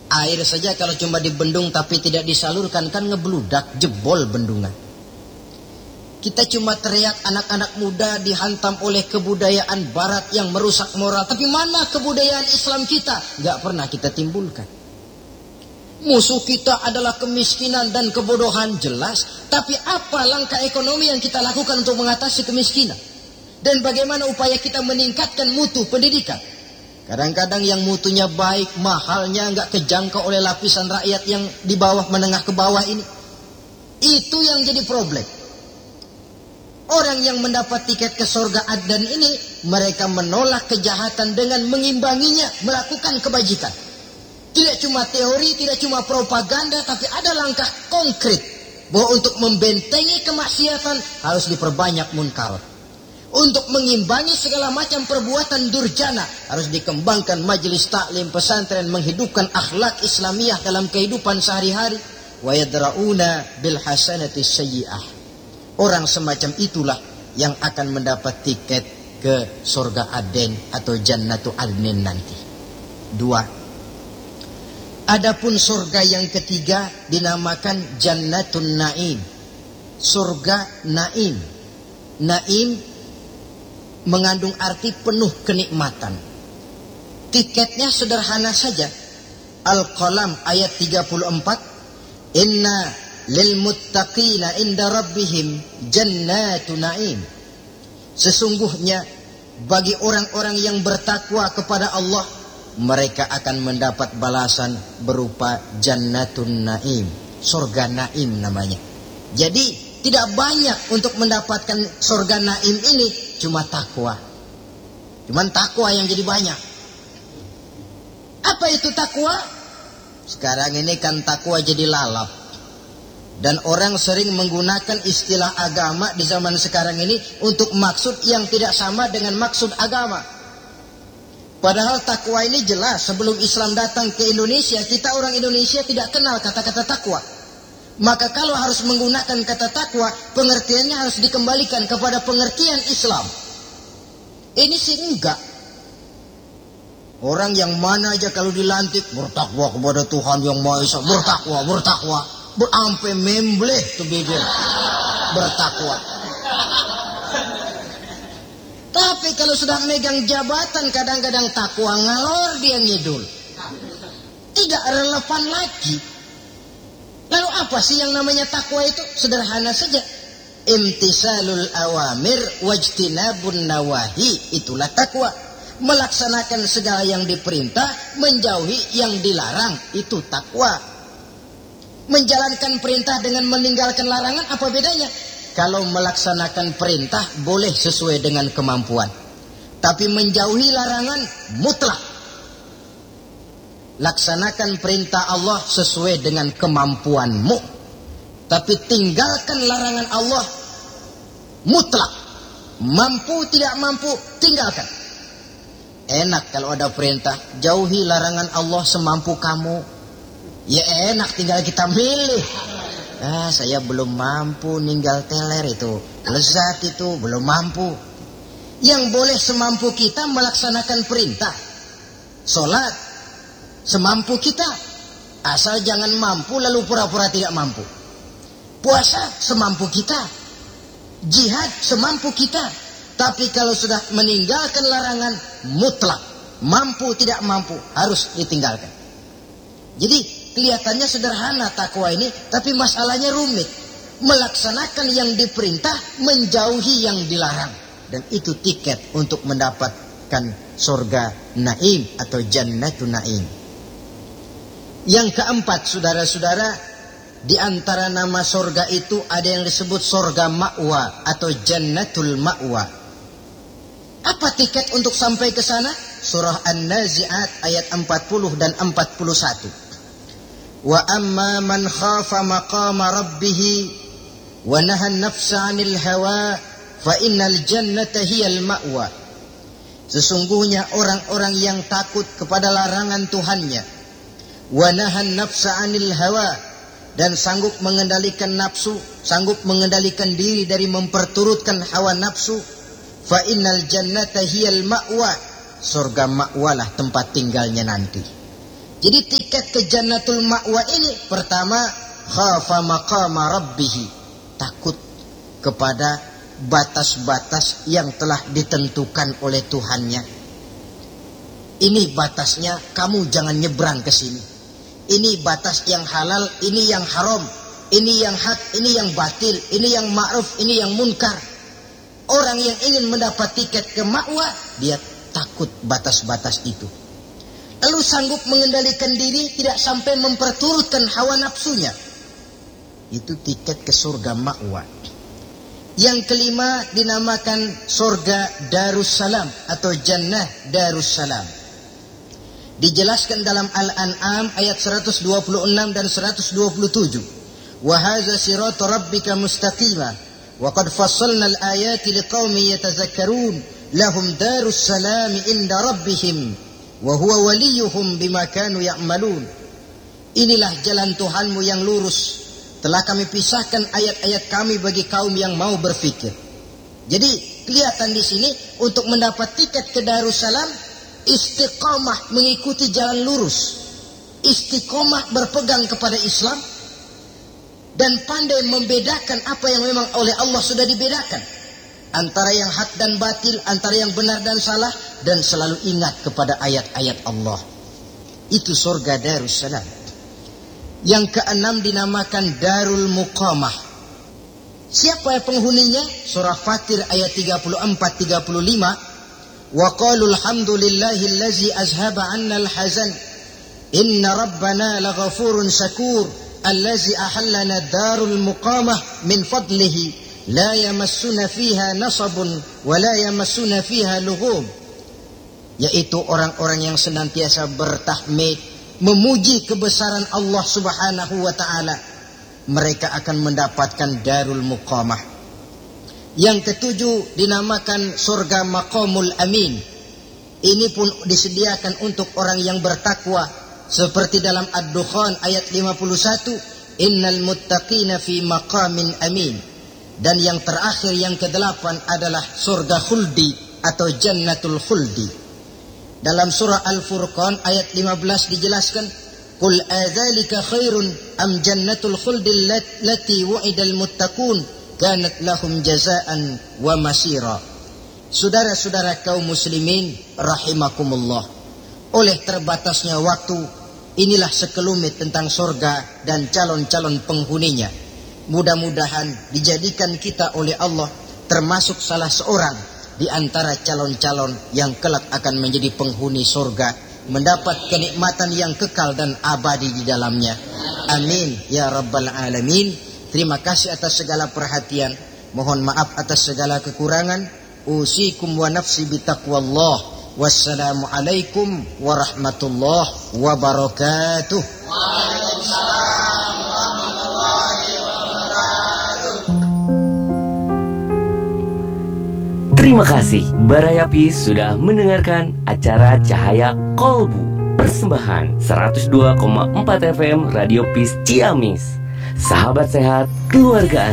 Air saja kalau cuma dibendung tapi tidak disalurkan kan ngebludak, jebol bendungan. Kita cuma teriak anak-anak muda dihantam oleh kebudayaan barat yang merusak moral. Tapi mana kebudayaan Islam kita? Gak pernah kita timbulkan. Musuh kita adalah kemiskinan dan kebodohan, jelas. Tapi apa langkah ekonomi yang kita lakukan untuk mengatasi kemiskinan? Dan bagaimana upaya kita meningkatkan mutu pendidikan? Kadang-kadang yang mutunya baik, mahalnya nggak kejangkau oleh lapisan rakyat yang di bawah, menengah ke bawah ini. Itu yang jadi problem. Orang yang mendapat tiket ke surga Adan ini, mereka menolak kejahatan dengan mengimbanginya, melakukan kebajikan. Tidak cuma teori, tidak cuma propaganda, tapi ada langkah konkret bahwa untuk membentengi kemaksiatan harus diperbanyak munkarat. Untuk mengimbangi segala macam perbuatan durjana harus dikembangkan majelis taklim pesantren, menghidupkan akhlak Islamiyah dalam kehidupan sehari-hari. Wa yadrauna bil hasanati sayyi'ah. Orang semacam itulah yang akan mendapat tiket ke surga Aden atau Jannatu Adnin nanti. 2. Adapun surga yang ketiga dinamakan Jannatun Naim. Surga Naim. Naim mengandung arti penuh kenikmatan. Tiketnya sederhana saja. Al-Qalam ayat 34. Inna lil muttaqina inda rabbihim jannatu na'im. Sesungguhnya bagi orang-orang yang bertakwa kepada Allah, mereka akan mendapat balasan berupa jannatun na'im. Surga Naim namanya. Jadi tidak banyak untuk mendapatkan surga Naim ini, cuma takwa. Cuman takwa yang jadi banyak. Apa itu takwa? Sekarang ini kan takwa jadi lalap. Dan orang sering menggunakan istilah agama di zaman sekarang ini untuk maksud yang tidak sama dengan maksud agama. Padahal takwa ini jelas, sebelum Islam datang ke Indonesia, kita orang Indonesia tidak kenal kata-kata takwa. Maka kalau harus menggunakan kata takwa, pengertiannya harus dikembalikan kepada pengertian Islam. Ini sih enggak. Orang yang mana aja kalau dilantik bertakwa kepada Tuhan yang Maha Esa, bertakwa. Sampai membleh tuh bibir. Bertakwa. Tapi kalau sudah megang jabatan, kadang-kadang takwa ngalor dia ngidul. Tidak relevan lagi. Lalu apa sih yang namanya takwa itu? Sederhana saja. Imtisalul awamir wajtinabun nawahi. Itulah takwa. Melaksanakan segala yang diperintah, menjauhi yang dilarang. Itu takwa. Menjalankan perintah dengan meninggalkan larangan, apa bedanya? Kalau melaksanakan perintah boleh sesuai dengan kemampuan. Tapi menjauhi larangan mutlak. Laksanakan perintah Allah sesuai dengan kemampuanmu. Tapi tinggalkan larangan Allah mutlak. Mampu tidak mampu, tinggalkan. Enak kalau ada perintah, jauhi larangan Allah semampu kamu. Ya enak, tinggal kita milih. Saya belum mampu ninggal teler itu. Lezat itu, belum mampu. Yang boleh semampu kita melaksanakan perintah. Sholat semampu kita, asal jangan mampu lalu pura-pura tidak mampu. Puasa semampu kita, jihad semampu kita. Tapi kalau sudah meninggalkan larangan mutlak, mampu tidak mampu harus ditinggalkan. Jadi kelihatannya sederhana takwa ini, tapi masalahnya rumit. Melaksanakan yang diperintah, menjauhi yang dilarang. Dan itu tiket untuk mendapatkan surga Naim atau Jannatun Naim. Yang keempat, saudara-saudara, di antara nama surga itu ada yang disebut surga ma'wa atau Jannatul Ma'wa. Apa tiket untuk sampai ke sana? Surah An-Nazi'at ayat 40 dan 41. Wa amma man khafa maqama rabbih wa nahan nafsa 'anil hawa fa innal jannata hiyal ma'wa. Sesungguhnya orang-orang yang takut kepada larangan Tuhannya, wa nahan nafsa 'anil hawa, dan sanggup mengendalikan nafsu, sanggup mengendalikan diri dari memperturutkan hawa nafsu, fa innal jannata hiyal ma'wa, surga ma'walah tempat tinggalnya nanti. Jadi tiket ke Jannatul Ma'wa ini, pertama, khafa maqama rabbih, takut kepada batas-batas yang telah ditentukan oleh Tuhannya. Ini batasnya, kamu jangan nyebrang ke sini. Ini batas yang halal, ini yang haram, ini yang hak, ini yang batil, ini yang ma'ruf, ini yang munkar. Orang yang ingin mendapat tiket ke Ma'wa, dia takut batas-batas itu. Lalu sanggup mengendalikan diri, tidak sampai memperturutkan hawa nafsunya. Itu tiket ke surga Ma'wa. Yang kelima dinamakan surga Darussalam atau Jannah Darussalam. Dijelaskan dalam Al-An'am ayat 126 dan 127. Wa hadza siratu rabbika mustaqima wa qad fassalna al-ayati liqaumin yatazakkarun lahum darussalam inda rabbihim wa huwa waliyuhum bima kanu ya'malun. Inilah jalan Tuhanmu yang lurus. Telah kami pisahkan ayat-ayat kami bagi kaum yang mau berfikir. Jadi kelihatan di sini untuk mendapat tiket ke Darussalam, istiqamah mengikuti jalan lurus, istiqamah berpegang kepada Islam, dan pandai membedakan apa yang memang oleh Allah sudah dibedakan, antara yang hak dan batil, antara yang benar dan salah, dan selalu ingat kepada ayat-ayat Allah. Itu surga Darussalam. Yang keenam dinamakan Darul Muqamah. Siapa penghuninya? Surah Fatir ayat 34-35. Wa qalu alhamdulillahillazi azhaba 'anna al-hazan inna rabbana laghafurun syakur allazi ahallana darul muqamah min fadlihi la yamassuna fiha nasabun wa la yamassuna fiha lughub. Yaitu orang-orang yang senantiasa bertahmid, memuji kebesaran Allah Subhanahu wa taala. Mereka akan mendapatkan darul muqamah. Yang ketujuh dinamakan surga Maqamul Amin. Ini pun disediakan untuk orang yang bertakwa, seperti dalam Ad-Dukhan ayat 51, innal muttaqina fi maqamin amin. Dan yang terakhir, yang kedelapan adalah surga khuldi atau Jannatul Khuldi. Dalam surah Al-Furqan ayat 15 dijelaskan, qul adzalika khairun am jannatul khuldi allati wu'idal muttaqun kanat lahum jazaan wa masira. Saudara-saudara kaum muslimin rahimakumullah, oleh terbatasnya waktu, inilah sekelumit tentang surga dan calon-calon penghuninya. Mudah-mudahan dijadikan kita oleh Allah termasuk salah seorang di antara calon-calon yang kelak akan menjadi penghuni surga, mendapat kenikmatan yang kekal dan abadi di dalamnya. Amin ya rabbal alamin. Terima kasih atas segala perhatian. Mohon maaf atas segala kekurangan. Usikum wa nafsi bitaqwallah. Wassalamualaikum warahmatullahi wabarakatuh. Waalaikumsalam warahmatullahi wabarakatuh. Terima kasih Barayapi sudah mendengarkan acara Cahaya Kolbu, persembahan 102,4 FM Radio Peace Ciamis. Sahabat sehat, keluarga